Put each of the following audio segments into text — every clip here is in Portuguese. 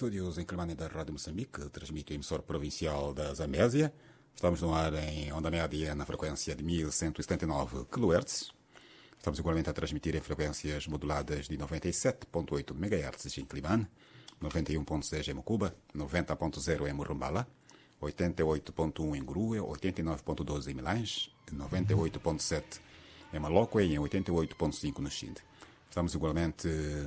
estúdios em Climane da Rádio Moçambique, transmite o emissor provincial da Zambésia. Estamos no ar em onda média na frequência de 1179 kHz. Estamos igualmente a transmitir em frequências moduladas de 97.8 MHz em Climane, 91.6 em Mucuba, 90.0 em Murumbala, 88.1 em Grua, 89.12 em Milange, 98.7 em Maloco e em 88.5 no Xinde. Estamos igualmente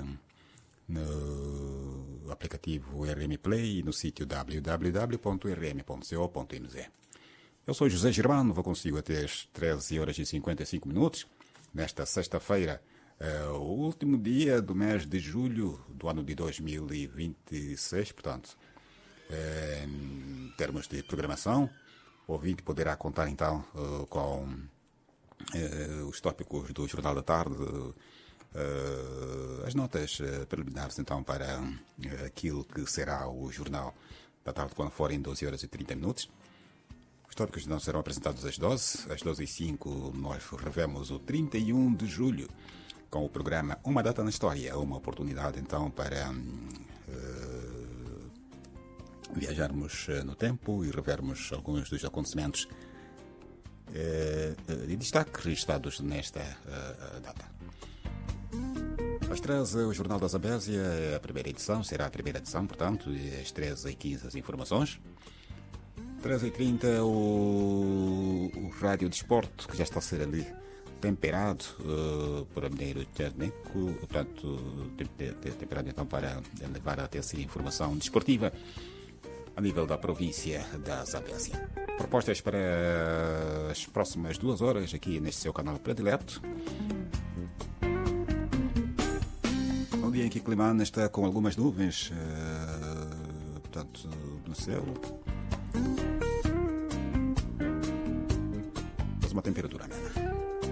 no aplicativo RM Play e no sítio www.rm.co.mz. Eu sou José Germano, vou consigo até as 13h55, nesta sexta-feira, o último dia do mês de julho do ano de 2026, portanto, em termos de programação, o ouvinte poderá contar então com os tópicos do Jornal da Tarde, as notas preliminares então para aquilo que será o Jornal da Tarde quando forem 12h30. Os tópicos não serão apresentados às 12. Às 12h05 nós revemos o 31 de julho com o programa Uma Data na História, uma oportunidade então para viajarmos no tempo e revermos alguns dos acontecimentos de destaque registrados nesta data. Às 13, o Jornal da Zambésia, a primeira edição, será a primeira edição, portanto, e às 13h15 as informações. 13h30 o Rádio Desporto, que já está a ser ali temperado por Mineiro Técnico, portanto, temperado então para levar até si informação desportiva a nível da província da Zambésia. Propostas para as próximas 2 horas aqui neste seu canal predileto. Um dia em que Climane está com algumas nuvens, portanto, no céu. Mas uma temperatura amena.